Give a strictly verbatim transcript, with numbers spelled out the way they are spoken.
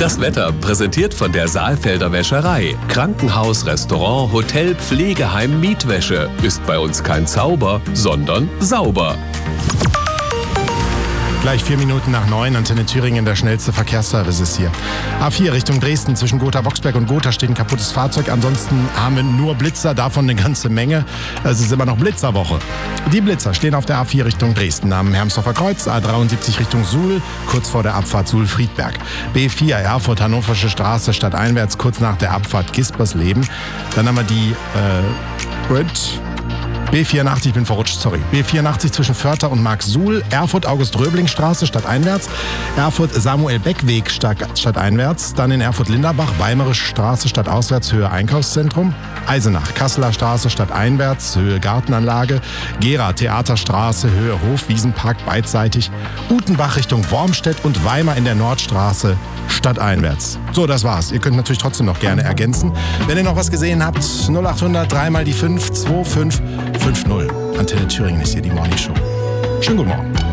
Das Wetter präsentiert von der Saalfelder Wäscherei. Krankenhaus, Restaurant, Hotel, Pflegeheim, Mietwäsche. Ist bei uns kein Zauber, sondern sauber. Gleich vier Minuten nach neun, Antenne Thüringen, der schnellste Verkehrsservice ist hier. A vier Richtung Dresden, zwischen Gotha-Boxberg und Gotha steht ein kaputtes Fahrzeug. Ansonsten haben wir nur Blitzer, davon eine ganze Menge. Es ist immer noch Blitzerwoche. Die Blitzer stehen auf der A vier Richtung Dresden, am Hermsdorfer Kreuz, A dreiundsiebzig Richtung Suhl, kurz vor der Abfahrt Suhl-Friedberg. B vier Erfurt, Hannoversche Straße, stadteinwärts, kurz nach der Abfahrt Gispersleben. Dann haben wir die äh, Bridge. B vierundachtzig, ich bin verrutscht, sorry. B vierundachtzig zwischen Förther und Marxsuhl, Erfurt August-Röbling-Straße stadteinwärts, Erfurt Samuel-Beck-Weg stadteinwärts, dann in Erfurt Linderbach, Weimarische Straße stadtauswärts, Höhe Einkaufszentrum, Eisenach, Kasseler Straße stadteinwärts, Höhe Gartenanlage, Gera Theaterstraße, Höhe Hofwiesenpark beidseitig, Utenbach Richtung Wormstedt und Weimar in der Nordstraße stadteinwärts. So, das war's. Ihr könnt natürlich trotzdem noch gerne ergänzen. Wenn ihr noch was gesehen habt, null achthundert, drei mal die fünf, zwei fünf fünf null. Antenne Thüringen ist hier die Morning Show. Schönen guten Morgen.